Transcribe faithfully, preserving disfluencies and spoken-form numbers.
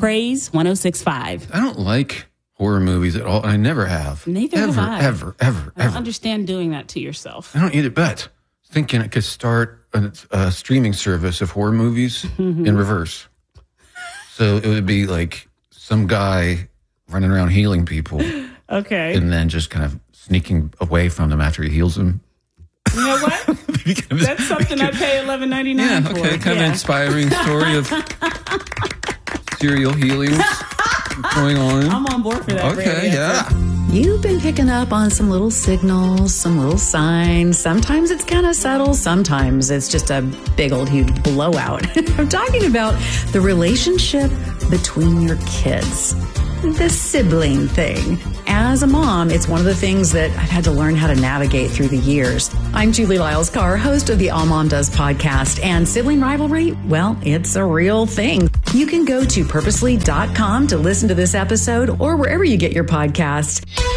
Praise one oh six point five. I don't like horror movies at all. I never have. Neither ever, have I. Ever, ever, I don't ever. understand doing that to yourself. I don't either, but thinking I could start a, a streaming service of horror movies mm-hmm. in reverse. So it would be like some guy running around healing people. Okay. And then just kind of sneaking away from them after he heals them. You know what? That's something I pay eleven ninety-nine yeah, for. okay. Kind yeah. of inspiring story of serial healings going on. I'm on board for that. Okay, yeah. You've been picking up on some little signals, some little signs. Sometimes it's kind of subtle. Sometimes it's just a big old huge blowout. I'm talking about the relationship between your kids. The sibling thing. As a mom, it's one of the things that I've had to learn how to navigate through the years. I'm Julie Lyles-Carr, host of the All Mom Does podcast, and sibling rivalry, well, it's a real thing. You can go to purposely dot com to listen to this episode or wherever you get your podcast.